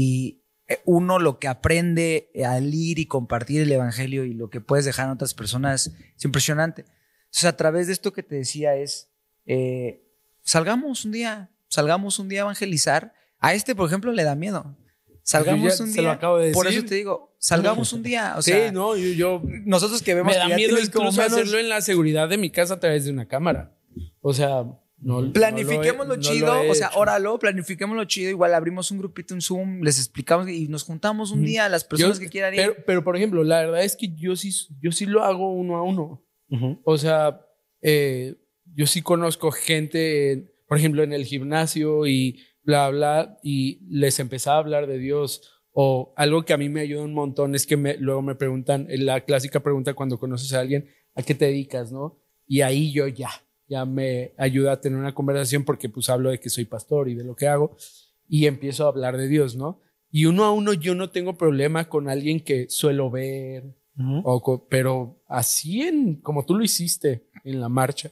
Y uno lo que aprende al ir y compartir el evangelio y lo que puedes dejar en otras personas es impresionante. Entonces, a través de esto que te decía es, eh, salgamos un día, salgamos un día a evangelizar. A este, por ejemplo, le da miedo. Salgamos Ya un se día. lo acabo de Por decir. eso te digo, salgamos un día. O sí, sea, no, yo, yo nosotros que vemos me da que ya miedo tienes como incluso menos- hacerlo en la seguridad de mi casa a través de una cámara. O sea, no. Planifiquémoslo no lo he- no chido, lo he o sea, hecho. óralo, planifiquémoslo chido. Igual abrimos un grupito en Zoom, les explicamos y nos juntamos un Ujú. día a las personas Yo- que quieran ir. Pero, pero, por ejemplo, la verdad es que yo sí, yo sí lo hago uno a uno. Ujú. O sea, eh, yo sí conozco gente, por ejemplo, en el gimnasio y bla, bla, y les empezaba a hablar de Dios. O algo que a mí me ayuda un montón es que me, luego me preguntan, la clásica pregunta cuando conoces a alguien, ¿a qué te dedicas, no? Y ahí yo ya, ya me ayuda a tener una conversación porque pues hablo de que soy pastor y de lo que hago y empiezo a hablar de Dios, ¿no? Y uno a uno yo no tengo problema con alguien que suelo ver, Ujú. o co- pero así en, como tú lo hiciste en la marcha.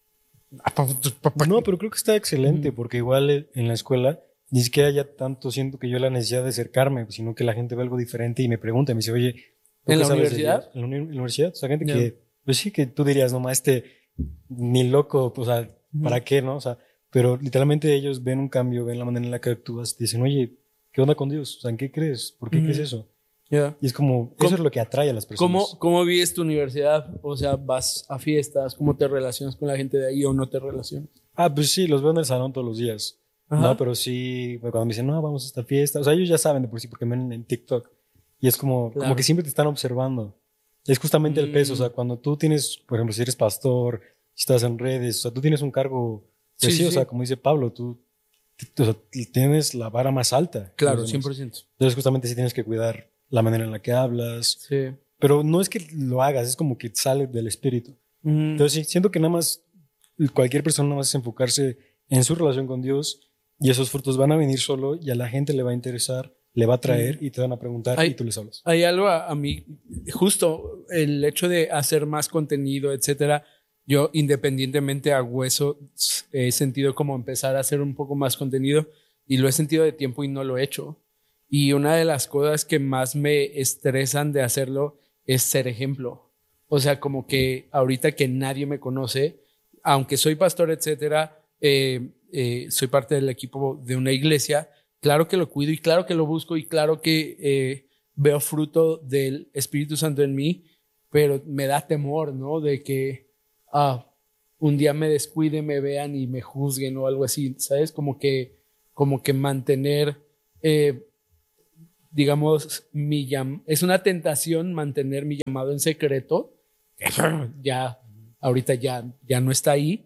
No, pero creo que está excelente Ujú. porque igual eh, en la escuela ni siquiera ya tanto siento que yo la necesidad de acercarme, sino que la gente ve algo diferente y me pregunta, me dice, oye, ¿tú ¿En qué la sabes de universidad? Dios? En la, uni- en la universidad, o sea, gente Ya. que, pues sí, que tú dirías, no, ma, este, ni loco, o sea, ¿para qué, no? O sea, pero literalmente ellos ven un cambio, ven la manera en la que actúas, te dicen, oye, ¿qué onda con Dios? O sea, ¿en qué crees? ¿Por qué Ujú. crees eso? Ya. Y es como, ¿Cómo- eso es lo que atrae a las personas. ¿Cómo, ¿Cómo vives tu universidad? O sea, ¿vas a fiestas? ¿Cómo te relacionas con la gente de ahí o no te relacionas? Ah, pues sí, los veo en el salón todos los días. Ajá. No, pero sí, cuando me dicen, no, vamos a esta fiesta. O sea, ellos ya saben de por sí porque me ven en TikTok. Y es como, Claro. como que siempre te están observando. Es justamente el peso. O sea, Mm. cuando tú tienes, por ejemplo, si eres pastor, si estás en redes, o sea, tú tienes un cargo, pues Sí, sí, o sí. sea, como dice Pablo, tú, tú- o sea, tienes la vara más alta. que Claro, los demás. cien por ciento. Entonces, justamente sí tienes que cuidar la manera en la que hablas. Sí. Pero no es que lo hagas, es como que sale del espíritu. Mm. Entonces, sí, siento que nada más cualquier persona nada más es enfocarse en su relación con Dios y esos frutos van a venir solo y a la gente le va a interesar, le va a traer y te van a preguntar Ay. y tú les hablas. Hay algo a, a mí, justo el hecho de hacer más contenido, etcétera. Yo independientemente hago eso, he sentido como empezar a hacer un poco más contenido y lo he sentido de tiempo y no lo he hecho. Y una de las cosas que más me estresan de hacerlo es ser ejemplo. O sea, como que ahorita que nadie me conoce, aunque soy pastor, etcétera, eh, eh, soy parte del equipo de una iglesia, claro que lo cuido y claro que lo busco y claro que eh, veo fruto del Espíritu Santo en mí, pero me da temor, ¿no? De que ah, un día me descuide, me vean y me juzguen o algo así, ¿sabes? Como que, como que mantener, eh, digamos, mi llam- es una tentación mantener mi llamado en secreto, ya, ahorita ya, ya no está ahí,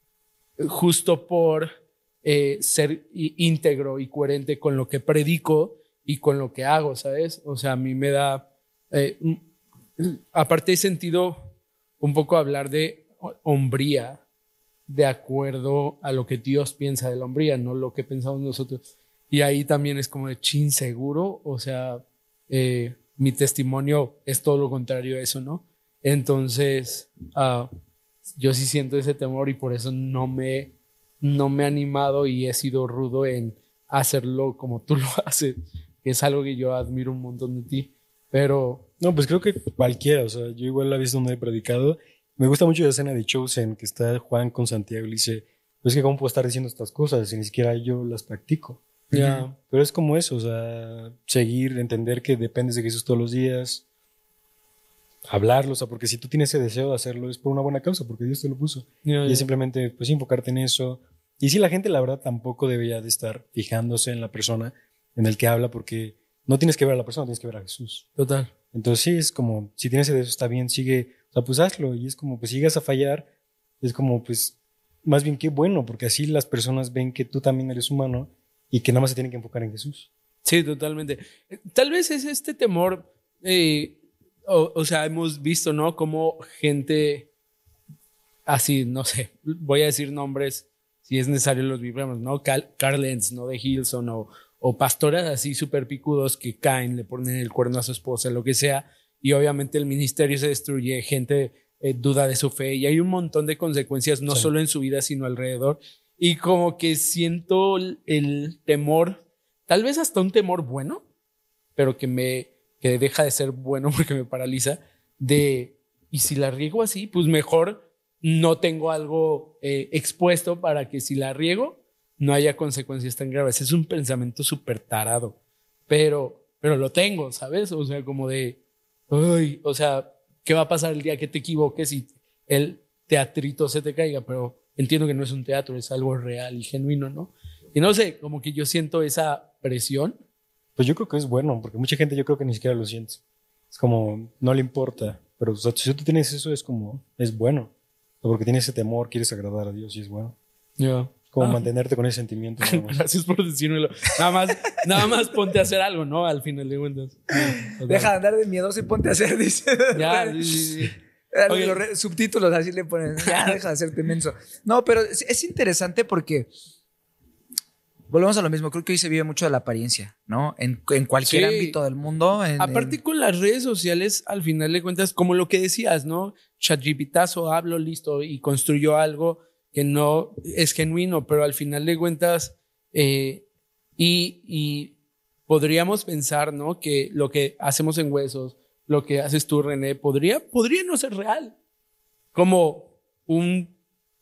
justo por eh, ser íntegro y coherente con lo que predico y con lo que hago, ¿sabes? O sea, a mí me da, eh, aparte he sentido un poco hablar de hombría de acuerdo a lo que Dios piensa de la hombría, no lo que pensamos nosotros. Y ahí también es como de chin seguro, o sea, eh, mi testimonio es todo lo contrario a eso, ¿no? Entonces, uh, yo sí siento ese temor y por eso no me, no me he animado y he sido rudo en hacerlo como tú lo haces, que es algo que yo admiro un montón de ti, pero... No, pues creo que cualquiera, o sea, yo igual la vez donde he predicado, me gusta mucho la escena de Chosen, que está Juan con Santiago y le dice, pues que cómo puedo estar diciendo estas cosas si ni siquiera yo las practico. Ya. Yeah. Pero es como eso, o sea, seguir, entender que dependes de Jesús todos los días, hablarlo, o sea, porque si tú tienes ese deseo de hacerlo es por una buena causa, porque Dios te lo puso. Yeah, y yeah. es simplemente, pues, enfocarte en eso. Y sí, la gente, la verdad, tampoco debería de estar fijándose en la persona en el que habla, porque no tienes que ver a la persona, tienes que ver a Jesús. Total. Entonces sí, es como, si tienes ese deseo, está bien, sigue, o sea, pues hazlo. Y es como, pues si llegas a fallar, es como, pues, más bien qué bueno, porque así las personas ven que tú también eres humano y que nada más se tienen que enfocar en Jesús. Sí, totalmente. Tal vez es este temor, eh, o, o sea, hemos visto, ¿no? Como gente así, no sé, voy a decir nombres, si es necesario los vibramos, ¿no? Carl, Carl Lentz, ¿no? De Hillsong, o, o pastoras así súper picudos que caen, le ponen el cuerno a su esposa, lo que sea, y obviamente el ministerio se destruye, gente eh, duda de su fe, y hay un montón de consecuencias, no sí. solo en su vida, sino alrededor. Y como que siento el, el temor, tal vez hasta un temor bueno, pero que me que deja de ser bueno porque me paraliza, de, y si la riego así, pues mejor no tengo algo eh, expuesto para que si la riego no haya consecuencias tan graves. Es un pensamiento súper tarado, pero, pero lo tengo, ¿sabes? O sea, como de, uy, o sea, ¿qué va a pasar el día que te equivoques y el teatrito se te caiga? Pero entiendo que no es un teatro, es algo real y genuino, ¿no? Y no sé, como que yo siento esa presión. Pues yo creo que es bueno, porque mucha gente yo creo que ni siquiera lo siente. Es como, no le importa. Pero o sea, si tú tienes eso, es como, es bueno. Porque tienes ese temor, quieres agradar a Dios y es bueno. Ya. Yeah. Como ah. mantenerte con ese sentimiento. Gracias por decírmelo. Nada más, nada más ponte a hacer algo, ¿no? Al final de cuentas. No, deja de andar de miedoso y ponte a hacer, dice. Ya, sí, sí, sí. Okay. Los re- subtítulos así le ponen, ya deja de hacerte menso. No, pero es, es interesante porque volvemos a lo mismo. Creo que hoy se vive mucho de la apariencia, ¿no? En, en cualquier sí. ámbito del mundo. En, Aparte en... con las redes sociales, al final de cuentas, como lo que decías, ¿no? ChatGPTazo, hablo, listo, y construyó algo que no es genuino, pero al final de cuentas, eh, y, y podríamos pensar, ¿no? Que lo que hacemos en Huesos, lo que haces tú, René, podría, podría no ser real. Como un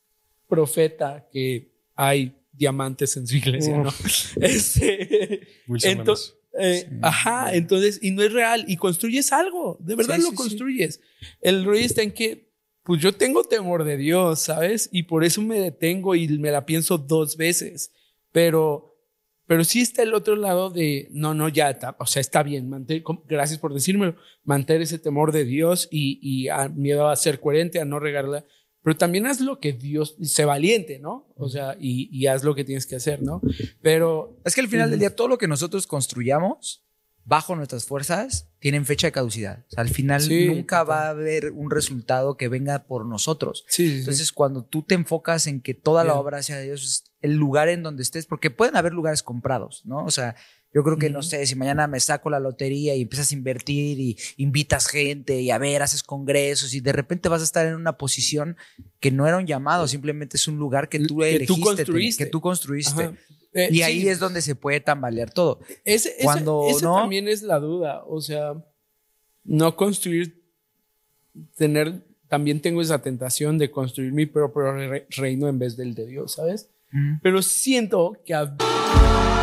profeta que hay diamantes en su iglesia, ¿no? este, entonces, eh, sí, ajá, bueno. entonces, y no es real, y construyes algo, de verdad sí, lo sí, construyes. Sí. El rollo está en que, pues yo tengo temor de Dios, ¿sabes? Y por eso me detengo y me la pienso dos veces, pero... Pero sí está el otro lado de, no, no, ya, está, o sea, está bien, mantén, gracias por decírmelo, mantener ese temor de Dios y, y a, miedo a ser coherente, a no regarla, pero también haz lo que Dios, sé valiente, ¿no? O sea, y, y haz lo que tienes que hacer, ¿no? Pero... Es que al final uh, del día, todo lo que nosotros construyamos bajo nuestras fuerzas tienen fecha de caducidad. O sea, al final sí, nunca total. va a haber un resultado que venga por nosotros. Sí, sí, Entonces, sí. cuando tú te enfocas en que toda yeah. la obra sea de Dios, el lugar en donde estés, porque pueden haber lugares comprados, ¿no? O sea, yo creo que, uh-huh. no sé, si mañana me saco la lotería y empiezas a invertir y invitas gente y a ver, haces congresos y de repente vas a estar en una posición que no era un llamado, simplemente es un lugar que tú que elegiste, tú construiste. que tú construiste. Ajá. Eh, y sí. ahí es donde se puede tambalear todo. Ese, Cuando ese, ese no, también es la duda. O sea, no construir, tener también tengo esa tentación de construir mi propio re- reino en vez del de Dios, ¿sabes? Mm. Pero siento que a